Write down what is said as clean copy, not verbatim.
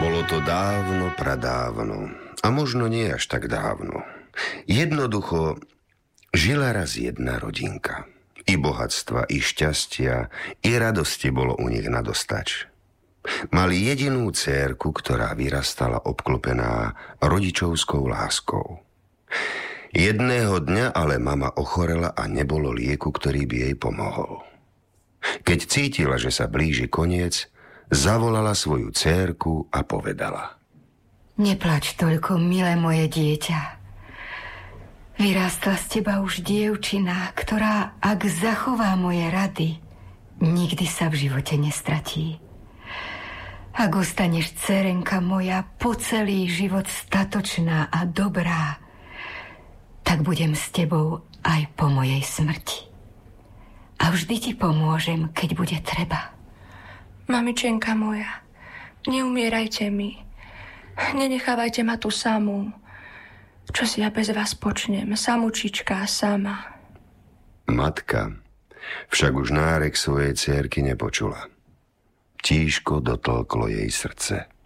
Bolo to dávno, pradávno. A možno nie až tak dávno. Jednoducho žila raz jedna rodinka. I bohatstva, i šťastia, i radosti bolo u nich nadostač. Mali jedinú dcérku, ktorá vyrastala obklopená rodičovskou láskou. Jedného dňa ale mama ochorela a nebolo lieku, ktorý by jej pomohol. Keď cítila, že sa blíži koniec, zavolala svoju dcérku a povedala: Neplač toľko, milé moje dieťa. Vyrástla z teba už dievčina, ktorá, ak zachová moje rady, nikdy sa v živote nestratí. Ak ostaneš, dcerenka moja, po celý život statočná a dobrá, tak budem s tebou aj po mojej smrti. A vždy ti pomôžem, keď bude treba. Mamičenka moja, neumierajte mi. Nenechávajte ma tu samú. Čo si ja bez vás počnem, samúčička, sama. Matka však už nárek svojej dcérky nepočula. Tížko dotlklo jej srdce.